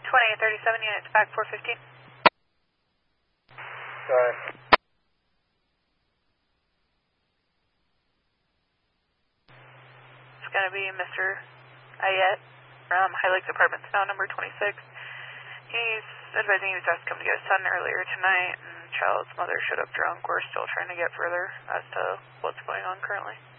2837 units back 415. Go ahead. It's going to be Mr. Ayet from High Lakes Apartments, now number 26. He's advising he was asked to come to get his son earlier tonight, and child's mother showed up drunk. We're still trying to get further as to what's going on currently.